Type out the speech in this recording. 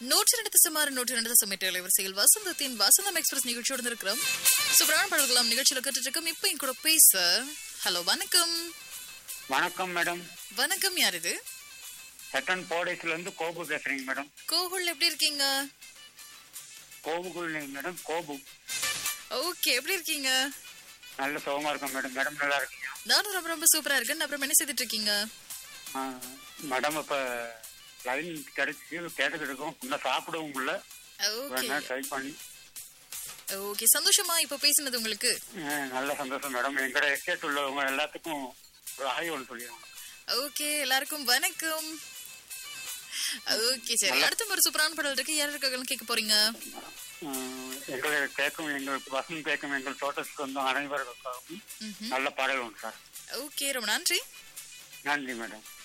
102.6 102.8 அலைவரிசையில் வசந்தத்தின் வசந்தம் எக்ஸ்பிரஸ் நிகழ்ச்சியோடு இருக்கிறோம். சூப்பரான பாடல்களாம் நிகழ்ச்சியில கேட்டுட்டு இருக்கோம். இப்போ என் கூட பேச ஹலோ வணக்கம். வணக்கம் மேடம். வணக்கம், யார் இது? செகண்ட் போடேஸ்ல இருந்து கோபு பேசுறீங்க மேடம். கோகுல் எப்படி இருக்கீங்க? கோபுக்குள் மேடம். கோபு. ஓகே, எப்படி இருக்கீங்க? நல்ல சுகமா இருக்கும் மேடம். மேடம் நல்லா இருக்கீங்க? நானும் ரொம்ப ரொம்ப சூப்பரா இருக்கேன். அப்புறம் என்ன செய்துட்டு இருக்கீங்க? மேடம் இப்ப லைன் கிடைச்சி கேட்டுக்கிட்டு இருக்கோம். இன்னும் சாப்பிடவும் இல்ல. ஓகே ட்ரை பண்ணி. ஓகே, சந்தோஷமா இப்ப பேசினது உங்களுக்கு? நல்ல சந்தோஷம் மேடம். எங்கட எஸ்டேட் உள்ளவங்க எல்லாத்துக்கும் ஒரு ஆய் ஒன்று சொல்லிடுவாங்க. ஓகே, எல்லாருக்கும் வணக்கம். ஓகே, சரி, அடுத்த ஒரு சூப்பரான பாடல் இருக்கு. யார் இருக்காங்கன்னு கேட்க போறீங்க? எங்களை கேட்கும் எங்களுக்கு வசனம் கேட்கும் எங்கள் தோட்டத்துக்கு வந்து அனைவருக்கும் நல்ல பாடல் உண்டு சார். ஓகே, ரொம்ப நன்றி. நன்றி மேடம்.